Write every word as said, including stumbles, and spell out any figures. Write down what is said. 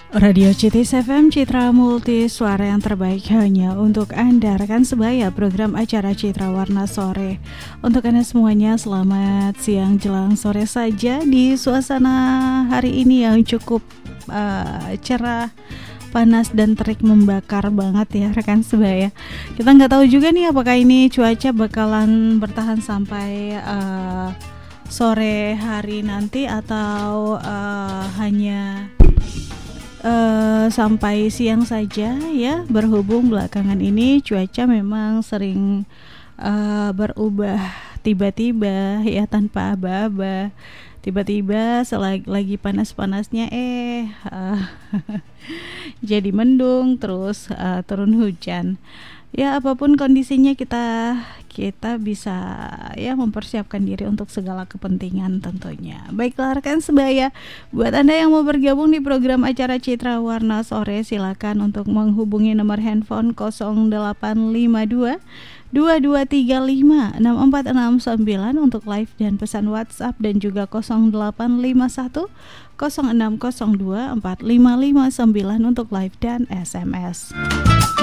Radio C T S F M Citra Multi Suara yang terbaik hanya untuk Anda. Rekan sebaya, program acara Citra Warna Sore. Untuk Anda semuanya, selamat siang jelang sore saja di suasana hari ini yang cukup uh, cerah, panas dan terik membakar banget ya rekan sebaya. Kita nggak tahu juga nih apakah ini cuaca bakalan bertahan sampai uh, sore hari nanti atau uh, hanya Uh, sampai siang saja ya. Berhubung belakangan ini cuaca memang sering uh, berubah tiba-tiba ya, tanpa aba-aba. Tiba-tiba selagi lagi panas-panasnya eh uh, jadi mendung, terus uh, turun hujan. Ya apapun kondisinya kita kita bisa ya mempersiapkan diri untuk segala kepentingan tentunya. Baiklah rekan sebaya, buat Anda yang mau bergabung di program acara Citra Warna Sore, silakan untuk menghubungi nomor handphone nol delapan lima dua dua dua tiga lima enam empat enam sembilan untuk live dan pesan WhatsApp, dan juga nol delapan lima satu nol enam nol dua empat lima lima sembilan untuk live dan S M S.